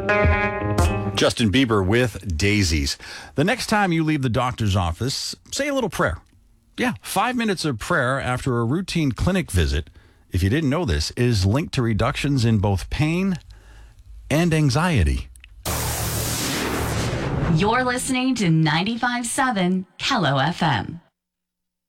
Justin Bieber with Daisies. The next time you leave the doctor's office, say a little prayer. Yeah, 5 minutes of prayer after a routine clinic visit, if you didn't know this, is linked to reductions in both pain and anxiety. You're listening to 95.7 Hello FM.